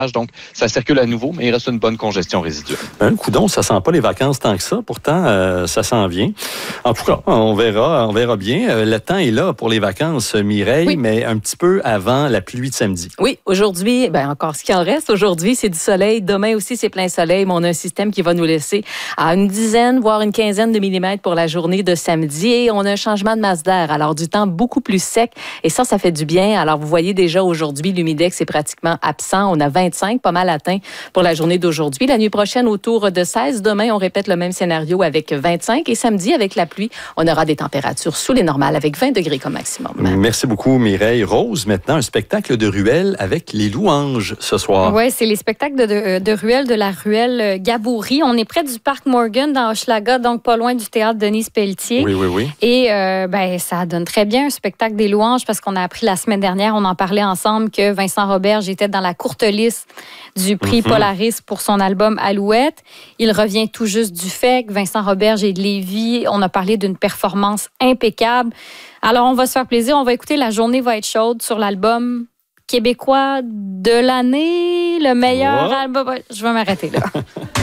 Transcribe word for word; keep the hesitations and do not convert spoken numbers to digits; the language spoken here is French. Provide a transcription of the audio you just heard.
Donc, ça circule à nouveau, mais il reste une bonne congestion résiduelle. Un coudon, ça sent pas les vacances tant que ça. Pourtant, euh, ça s'en vient. En tout cas, on verra, on verra bien. Le temps est là pour les vacances, Mireille, oui. mais un petit peu avant la pluie de samedi. Oui, aujourd'hui, ben encore ce qu'il en reste. Aujourd'hui, c'est du soleil. Demain aussi, c'est plein soleil. Mais on a un système qui va nous laisser à une dizaine, voire une quinzaine de millimètres pour la journée de samedi. Et on a un changement de masse d'air. Alors, du temps beaucoup plus sec. Et ça, ça fait du bien. Alors, vous voyez déjà aujourd'hui, l'humidex est pratiquement absent. On a vingt-cinq, pas mal atteint pour la journée d'aujourd'hui. La nuit prochaine, autour de seize. Demain, on répète le même scénario avec vingt-cinq. Et samedi, avec la pluie, on aura des températures sous les normales avec vingt degrés comme maximum. Merci beaucoup, Mireille. Rose, maintenant, un spectacle de ruelle avec les louanges ce soir. Oui, c'est les spectacles de, de, de ruelle de la ruelle Gaboury. On est près du parc Morgan dans Hochelaga, donc pas loin du théâtre Denise Pelletier. Oui, oui, oui. Et euh, ben, ça donne très bien un spectacle des louanges parce qu'on a appris la semaine dernière, on en parlait ensemble, que Vincent Roberge était dans la courte liste du prix mm-hmm. Polaris pour son album Alouette. Il revient tout juste du F E C. Vincent Roberge est de Lévis. On a parlé d'une performance impeccable. Alors, on va se faire plaisir. On va écouter La journée va être chaude sur l'album québécois de l'année, le meilleur oh. album. Je vais m'arrêter là.